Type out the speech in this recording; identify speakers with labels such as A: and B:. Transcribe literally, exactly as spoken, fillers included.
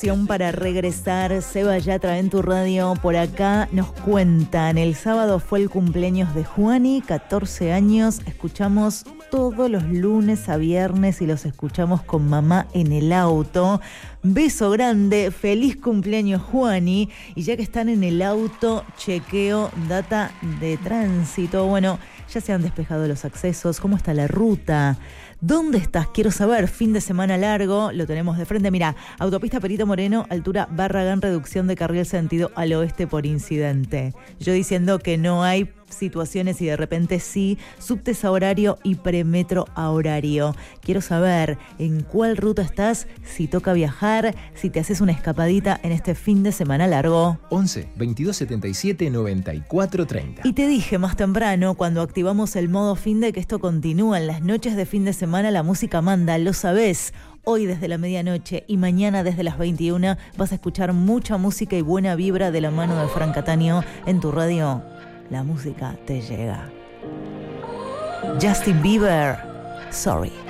A: Para regresar, Seba Yatra en tu radio. Por acá nos cuentan, el sábado fue el cumpleaños de Juani, catorce años, escuchamos todos los lunes a viernes y los escuchamos con mamá en el auto. Beso grande, feliz cumpleaños Juani. Y ya que están en el auto, chequeo data de tránsito. Bueno, ya se han despejado los accesos, ¿cómo está la ruta? ¿Dónde estás? Quiero saber. Fin de semana largo, lo tenemos de frente. Mira, autopista Perito Moreno, altura Barragán, reducción de carril sentido al oeste por incidente. Yo diciendo que no hay situaciones y de repente sí, subtes a horario y premetro a horario. Quiero saber en cuál ruta estás, si toca viajar, si te haces una escapadita en este fin de semana largo.
B: once, veintidós setenta y siete, noventa y cuatro treinta.
A: Y te dije más temprano, cuando activamos el modo fin de, que esto continúa en las noches de fin de semana, la música manda, lo sabés. Hoy desde la medianoche y mañana desde las veintiuna vas a escuchar mucha música y buena vibra de la mano de Fran Cataño en tu radio. La música te llega. Justin Bieber, Sorry.